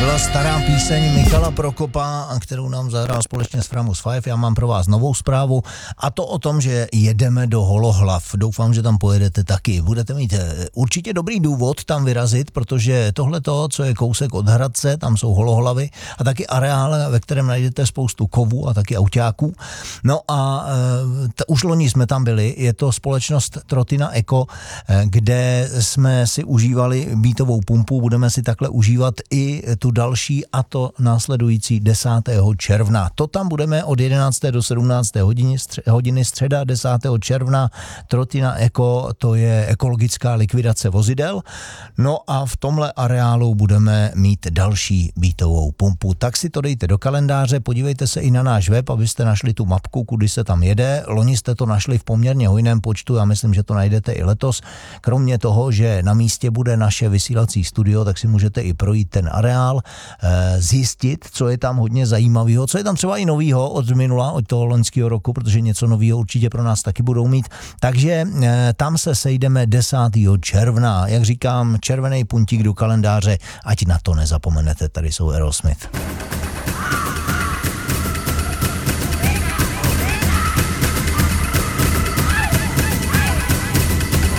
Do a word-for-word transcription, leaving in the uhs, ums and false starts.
byla stará píseň Michala Prokopa, kterou nám zahrál společně s Framus Five. Já mám pro vás novou zprávu, a to o tom, že jedeme do Holohlav. Doufám, že tam pojedete taky. Budete mít určitě dobrý důvod tam vyrazit, protože tohleto, co je kousek od Hradce, tam jsou Holohlavy a taky areál, ve kterém najdete spoustu kovů a taky autáků. No a t- už loni jsme tam byli, je to společnost Trotina Eco, kde jsme si užívali bytovou pumpu, budeme si takhle užívat i tu další, a to následující desátého června. To tam budeme od jedenácté do sedmnácté hodiny, stř- hodiny středa desátého června. Trotina Eco, to je ekologická likvidace vozidel. No a v tomhle areálu budeme mít další bytovou pumpu. Tak si to dejte do kalendáře, podívejte se i na náš web, abyste našli tu mapku, kudy se tam jede. Loni jste to našli v poměrně hojném počtu, já myslím, že to najdete i letos. Kromě toho, že na místě bude naše vysílací studio, tak si můžete i projít ten areál, zjistit, co je tam hodně zajímavého, co je tam třeba i novýho od minula, od toho loňského roku, protože něco nového určitě pro nás taky budou mít. Takže tam se sejdeme desátého června. Jak říkám, červený puntík do kalendáře, ať na to nezapomenete, tady jsou Aerosmith.